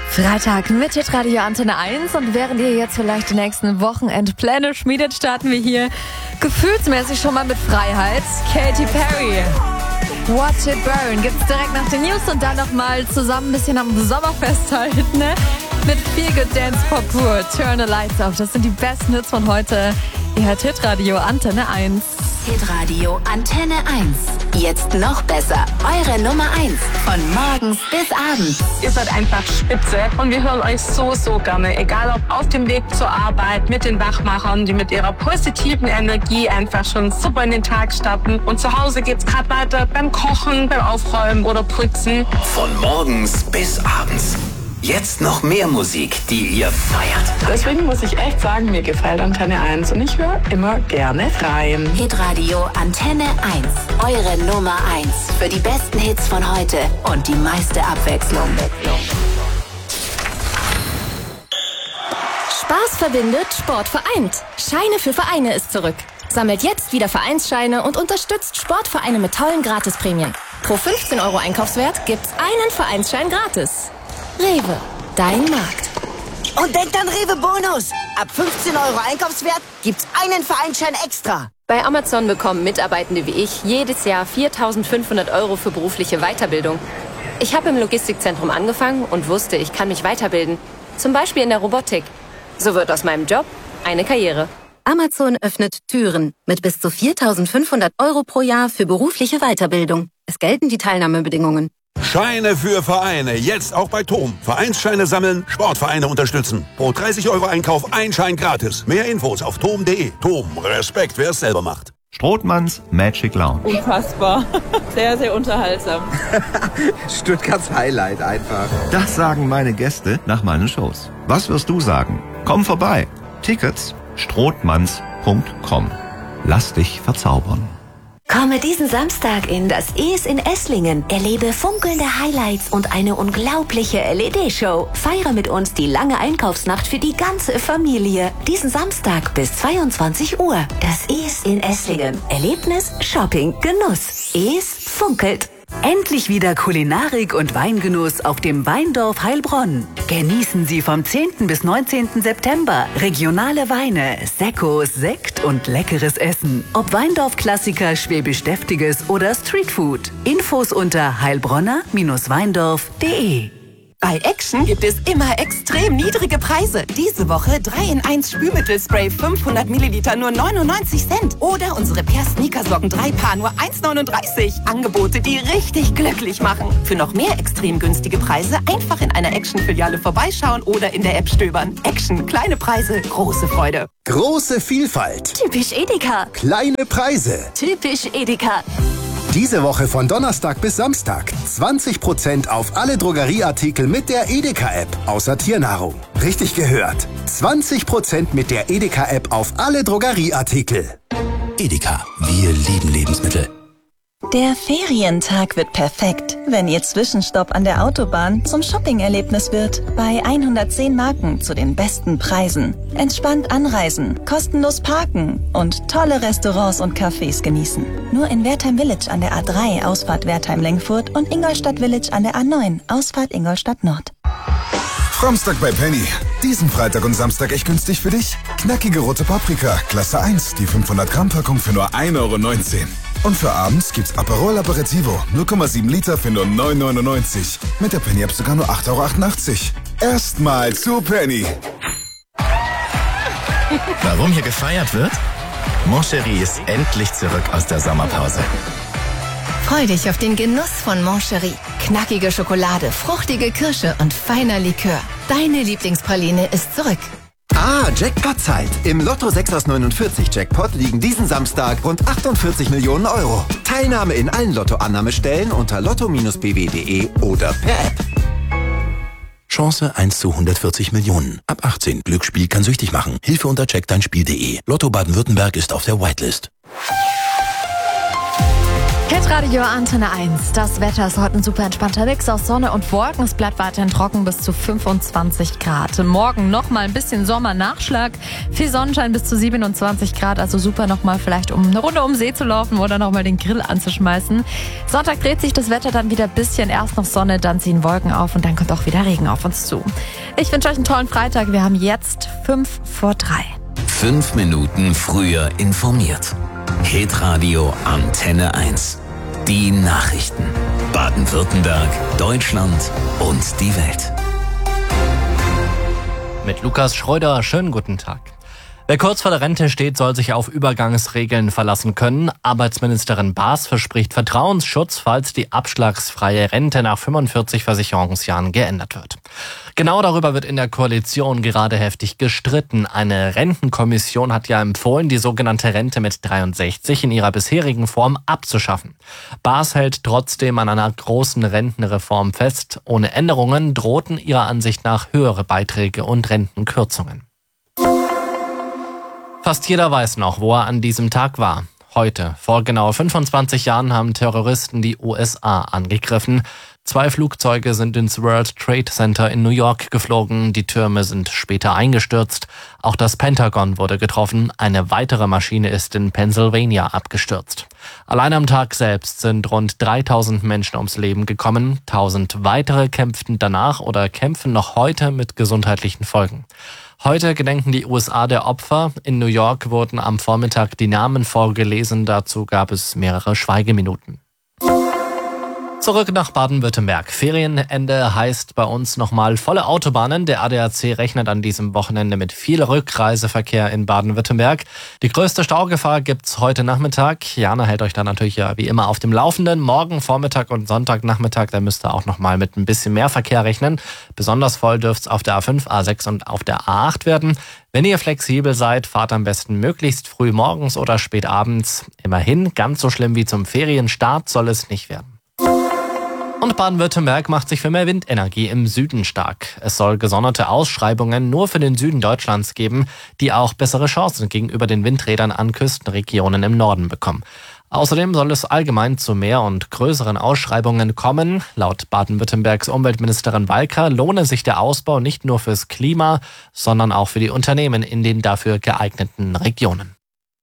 Freitag mit Hitradio Antenne 1 und während ihr jetzt vielleicht die nächsten Wochenendpläne schmiedet, starten wir hier gefühlsmäßig schon mal mit Freiheit. Katy Perry, Watch It Burn gibt's direkt nach den News und dann nochmal zusammen ein bisschen am Sommer festhalten, ne? Mit Feel Good Dance Pop Pur, Turn the Lights Off. Das sind die besten Hits von heute. Ihr hört Hitradio Antenne 1. Hitradio Antenne 1. Jetzt noch besser. Eure Nummer 1. Von morgens bis abends. Ihr seid einfach spitze und wir hören euch so gerne. Egal ob auf dem Weg zur Arbeit, mit den Wachmachern, die mit ihrer positiven Energie einfach schon super in den Tag starten. Und zu Hause geht's gerade weiter beim Kochen, beim Aufräumen oder Putzen. Von morgens bis abends. Jetzt noch mehr Musik, die ihr feiert. Deswegen muss ich echt sagen, mir gefällt Antenne 1 und ich höre immer gerne rein. Hitradio Antenne 1. Eure Nummer 1 für die besten Hits von heute und die meiste Abwechslung. Spaß verbindet, Sport vereint. Scheine für Vereine ist zurück. Sammelt jetzt wieder Vereinsscheine und unterstützt Sportvereine mit tollen Gratisprämien. Pro 15 € Einkaufswert gibt's einen Vereinsschein gratis. Rewe, dein Markt. Und denkt an Rewe Bonus. Ab 15 € Einkaufswert gibt's einen Vereinsschein extra. Bei Amazon bekommen Mitarbeitende wie ich jedes Jahr 4.500 € für berufliche Weiterbildung. Ich habe im Logistikzentrum angefangen und wusste, ich kann mich weiterbilden. Zum Beispiel in der Robotik. So wird aus meinem Job eine Karriere. Amazon öffnet Türen mit bis zu 4.500 € pro Jahr für berufliche Weiterbildung. Es gelten die Teilnahmebedingungen. Scheine für Vereine, jetzt auch bei TOM. Vereinsscheine sammeln, Sportvereine unterstützen. Pro 30 € Einkauf ein Schein gratis. Mehr Infos auf tom.de. TOM, Respekt, wer es selber macht. Strothmanns Magic Lounge. Unfassbar. Sehr, sehr unterhaltsam. Stuttgarts Highlight einfach. Das sagen meine Gäste nach meinen Shows. Was wirst du sagen? Komm vorbei. Tickets strothmanns.com. Lass dich verzaubern. Komme diesen Samstag in das ES in Esslingen. Erlebe funkelnde Highlights und eine unglaubliche LED-Show. Feiere mit uns die lange Einkaufsnacht für die ganze Familie. Diesen Samstag bis 22 Uhr. Das ES in Esslingen. Erlebnis, Shopping, Genuss. ES funkelt. Endlich wieder Kulinarik und Weingenuss auf dem Weindorf Heilbronn. Genießen Sie vom 10. bis 19. September regionale Weine, Sekkos, Sekt und leckeres Essen. Ob Weindorf-Klassiker, Schwäbisch-Deftiges oder Streetfood. Infos unter heilbronner-weindorf.de. Bei Action gibt es immer extrem niedrige Preise. Diese Woche 3-in-1 Spülmittelspray 500 Milliliter nur 99 Cent. Oder unsere Per-Sneakersocken 3 Paar nur 1,39. Angebote, die richtig glücklich machen. Für noch mehr extrem günstige Preise einfach in einer Action-Filiale vorbeischauen oder in der App stöbern. Action, kleine Preise, große Freude. Große Vielfalt. Typisch Edeka. Kleine Preise. Typisch Edeka. Diese Woche von Donnerstag bis Samstag 20% auf alle Drogerieartikel mit der Edeka-App, außer Tiernahrung. Richtig gehört. 20% mit der Edeka-App auf alle Drogerieartikel. Edeka, wir lieben Lebensmittel. Der Ferientag wird perfekt, wenn Ihr Zwischenstopp an der Autobahn zum Shopping-Erlebnis wird. Bei 110 Marken zu den besten Preisen. Entspannt anreisen, kostenlos parken und tolle Restaurants und Cafés genießen. Nur in Wertheim Village an der A3, Ausfahrt Wertheim-Lengfurt und Ingolstadt Village an der A9, Ausfahrt Ingolstadt Nord. Frommstag bei Penny. Diesen Freitag und Samstag echt günstig für dich? Knackige rote Paprika, Klasse 1, die 500 Gramm Packung für nur 1,19 €. Und für abends gibt's Aperol Aperitivo, 0,7 Liter für nur 9,99 €. Mit der Penny-App sogar nur 8,88 €. Erstmal zu Penny. Warum hier gefeiert wird? Moncherie ist endlich zurück aus der Sommerpause. Freu dich auf den Genuss von Moncherie. Knackige Schokolade, fruchtige Kirsche und feiner Likör. Deine Lieblingspraline ist zurück. Jackpot-Zeit. Im Lotto 6 aus 49 Jackpot liegen diesen Samstag rund 48 Millionen €. Teilnahme in allen Lottoannahmestellen unter lotto-bw.de oder per App. Chance 1 zu 140 Millionen. Ab 18. Glücksspiel kann süchtig machen. Hilfe unter checkdeinspiel.de. Lotto Baden-Württemberg ist auf der Whitelist. Hitradio Antenne 1. Das Wetter ist heute ein super entspannter Mix aus Sonne und Wolken. Es bleibt weiterhin trocken bis zu 25 Grad. Morgen nochmal ein bisschen Sommernachschlag. Viel Sonnenschein bis zu 27 Grad. Also super nochmal vielleicht, um eine Runde um den See zu laufen oder nochmal den Grill anzuschmeißen. Sonntag dreht sich das Wetter dann wieder ein bisschen. Erst noch Sonne, dann ziehen Wolken auf und dann kommt auch wieder Regen auf uns zu. Ich wünsche euch einen tollen Freitag. Wir haben jetzt 2:55. 5 Minuten früher informiert. Hitradio Antenne 1. Die Nachrichten. Baden-Württemberg, Deutschland und die Welt. Mit Lukas Schreuder, schönen guten Tag. Wer kurz vor der Rente steht, soll sich auf Übergangsregeln verlassen können. Arbeitsministerin Baas verspricht Vertrauensschutz, falls die abschlagsfreie Rente nach 45 Versicherungsjahren geändert wird. Genau darüber wird in der Koalition gerade heftig gestritten. Eine Rentenkommission hat ja empfohlen, die sogenannte Rente mit 63 in ihrer bisherigen Form abzuschaffen. Baas hält trotzdem an einer großen Rentenreform fest. Ohne Änderungen drohten ihrer Ansicht nach höhere Beiträge und Rentenkürzungen. Fast jeder weiß noch, wo er an diesem Tag war. Heute, vor genau 25 Jahren, haben Terroristen die USA angegriffen. 2 Flugzeuge sind ins World Trade Center in New York geflogen. Die Türme sind später eingestürzt. Auch das Pentagon wurde getroffen. Eine weitere Maschine ist in Pennsylvania abgestürzt. Allein am Tag selbst sind rund 3000 Menschen ums Leben gekommen. 1000 weitere kämpften danach oder kämpfen noch heute mit gesundheitlichen Folgen. Heute gedenken die USA der Opfer. In New York wurden am Vormittag die Namen vorgelesen. Dazu gab es mehrere Schweigeminuten. Zurück nach Baden-Württemberg. Ferienende heißt bei uns nochmal volle Autobahnen. Der ADAC rechnet an diesem Wochenende mit viel Rückreiseverkehr in Baden-Württemberg. Die größte Staugefahr gibt's heute Nachmittag. Jana hält euch dann natürlich wie immer auf dem Laufenden. Morgen Vormittag und Sonntagnachmittag, da müsst ihr auch nochmal mit ein bisschen mehr Verkehr rechnen. Besonders voll dürft's auf der A5, A6 und auf der A8 werden. Wenn ihr flexibel seid, fahrt am besten möglichst früh morgens oder spät abends. Immerhin, ganz so schlimm wie zum Ferienstart soll es nicht werden. Und Baden-Württemberg macht sich für mehr Windenergie im Süden stark. Es soll gesonderte Ausschreibungen nur für den Süden Deutschlands geben, die auch bessere Chancen gegenüber den Windrädern an Küstenregionen im Norden bekommen. Außerdem soll es allgemein zu mehr und größeren Ausschreibungen kommen. Laut Baden-Württembergs Umweltministerin Walker lohne sich der Ausbau nicht nur fürs Klima, sondern auch für die Unternehmen in den dafür geeigneten Regionen.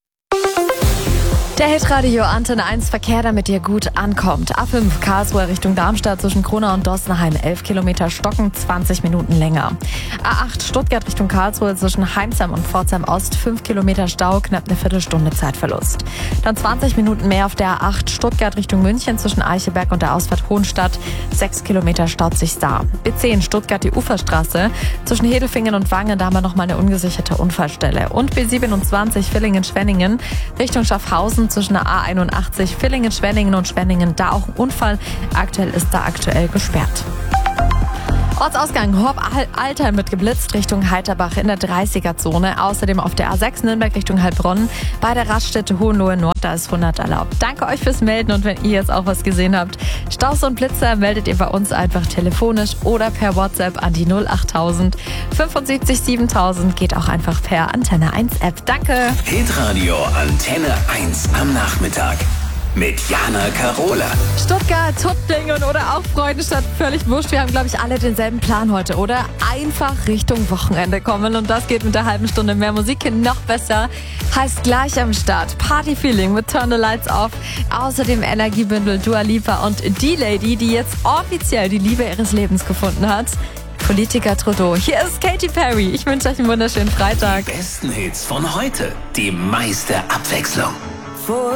Der Hitradio Antenne 1 Verkehr, damit ihr gut ankommt. A5 Karlsruhe Richtung Darmstadt zwischen Kronau und Dossenheim 11 Kilometer Stocken, 20 Minuten länger. A8 Stuttgart Richtung Karlsruhe zwischen Heimsheim und Pforzheim Ost 5 Kilometer Stau, knapp eine Viertelstunde Zeitverlust. Dann 20 Minuten mehr auf der A8 Stuttgart Richtung München zwischen Eicheberg und der Ausfahrt Hohenstadt. 6 Kilometer staut sich da. B10 Stuttgart die Uferstraße zwischen Hedelfingen und Wangen, da haben wir nochmal eine ungesicherte Unfallstelle. Und B27 Villingen-Schwenningen Richtung Schaffhausen zwischen der A81 Villingen-Schwenningen und Schwenningen, da auch ein Unfall. Aktuell ist da gesperrt. Ortsausgang Horb-Altheim wird geblitzt Richtung Heiterbach in der 30er-Zone. Außerdem auf der A6 Nürnberg Richtung Heilbronn. Bei der Raststätte Hohenlohe Nord, da ist 100 erlaubt. Danke euch fürs Melden und wenn ihr jetzt auch was gesehen habt, Staus und Blitzer, meldet ihr bei uns einfach telefonisch oder per WhatsApp an die 08000 75 7000. Geht auch einfach per Antenne 1 App. Danke. Hitradio Antenne 1 am Nachmittag. Mit Jana Karola. Stuttgart, Tuttlingen oder auch Freudenstadt, völlig wurscht. Wir haben, glaube ich, alle denselben Plan heute, oder? Einfach Richtung Wochenende kommen und das geht mit der halben Stunde mehr Musik noch besser. Heißt gleich am Start Party Feeling mit Turn the Lights Off. Außerdem Energiebündel Dua Lipa und die Lady, die jetzt offiziell die Liebe ihres Lebens gefunden hat. Politiker Trudeau. Hier ist Katy Perry. Ich wünsche euch einen wunderschönen Freitag. Die besten Hits von heute. Die meiste Abwechslung.